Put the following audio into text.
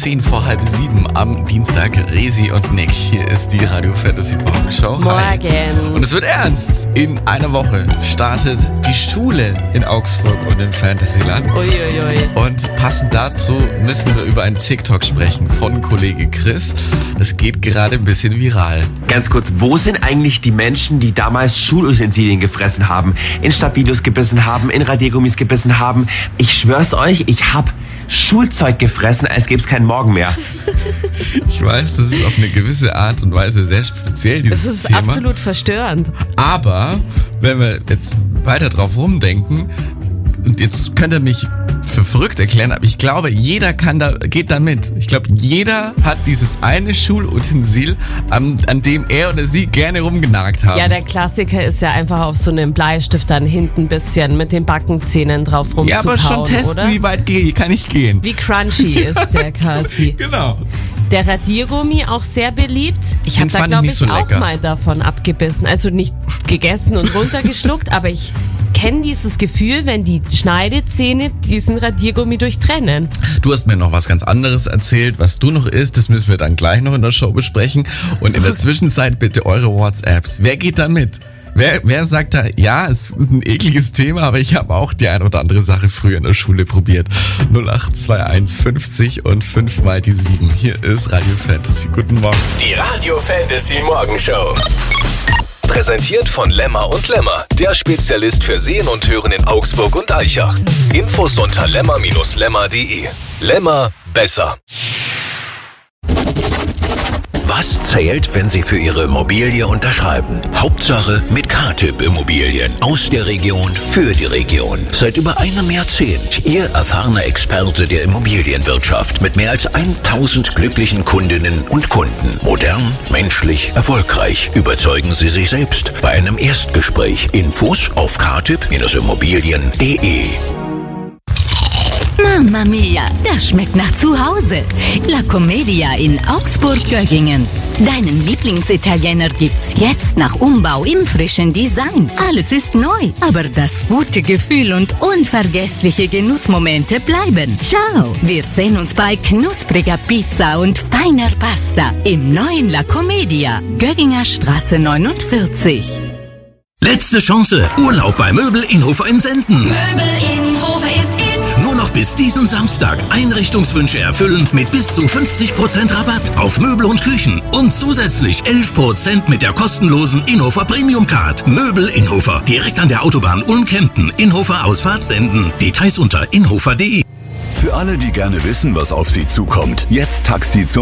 7:10 am Dienstag. Resi und Nick. Hier ist die Radio Fantasy Morgenshow. Morgen. Und es wird ernst. In einer Woche startet die Schule in Augsburg und im Fantasyland. Uiuiui. Und passend dazu müssen wir über einen TikTok sprechen von Kollege Chris. Das geht gerade ein bisschen viral. Ganz kurz, wo sind eigentlich die Menschen, die damals Schulutensilien gefressen haben, in Stabilos gebissen haben, in Radiergummis gebissen haben? Ich schwör's euch, ich hab Schulzeug gefressen, als gäbe es keinen Morgen mehr. Ich weiß, das ist auf eine gewisse Art und Weise sehr speziell, dieses Thema. Das ist absolut verstörend. Aber, wenn wir jetzt weiter drauf rumdenken, und jetzt könnt ihr mich für verrückt erklären, aber ich glaube, jeder geht da mit. Ich glaube, jeder hat dieses eine Schulutensil, an dem er oder sie gerne rumgenagt haben. Ja, der Klassiker ist ja einfach auf so einem Bleistift dann hinten ein bisschen mit den Backenzähnen drauf rumzukauen, ja, aber schon testen, oder? wie weit kann ich gehen. Wie crunchy ist der quasi. Genau. Der Radiergummi auch sehr beliebt. Ich habe da, glaube ich, so auch mal davon abgebissen. Also nicht gegessen und runtergeschluckt, aber ich kenne dieses Gefühl, wenn die Schneidezähne diesen Radiergummi durchtrennen. Du hast mir noch was ganz anderes erzählt, was du noch isst. Das müssen wir dann gleich noch in der Show besprechen. Und in der Zwischenzeit bitte eure WhatsApps. Wer geht da mit? Wer sagt da, ja, es ist ein ekliges Thema, aber ich habe auch die ein oder andere Sache früher in der Schule probiert. 0821 50 und 5 mal die 7. Hier ist Radio Fantasy. Guten Morgen. Die Radio Fantasy Morgenshow. Präsentiert von Lemmer und Lemmer, der Spezialist für Sehen und Hören in Augsburg und Aichach. Infos unter lemmer-lemmer.de. Lemmer besser. Was zählt, wenn Sie für Ihre Immobilie unterschreiben? Hauptsache mit K-Tipp Immobilien. Aus der Region für die Region. Seit über einem Jahrzehnt Ihr erfahrener Experte der Immobilienwirtschaft mit mehr als 1000 glücklichen Kundinnen und Kunden. Modern, menschlich, erfolgreich. Überzeugen Sie sich selbst bei einem Erstgespräch. Infos auf ktipp-immobilien.de. Mamma mia, das schmeckt nach Zuhause. La Commedia in Augsburg-Göggingen. Deinen Lieblingsitaliener gibt's jetzt nach Umbau im frischen Design. Alles ist neu, aber das gute Gefühl und unvergessliche Genussmomente bleiben. Ciao, wir sehen uns bei knuspriger Pizza und feiner Pasta im neuen La Commedia, Gögginger Straße 49. Letzte Chance. Urlaub bei Möbel Inhofer in Senden. Möbel Inhofer ist in. Nur noch bis diesen Samstag Einrichtungswünsche erfüllen mit bis zu 50% Rabatt auf Möbel und Küchen und zusätzlich 11% mit der kostenlosen Inhofer Premium Card. Möbel Inhofer, direkt an der Autobahn Ulm-Kempten, Inhofer Ausfahrt Senden. Details unter inhofer.de. Für alle, die gerne wissen, was auf sie zukommt, jetzt Taxi zum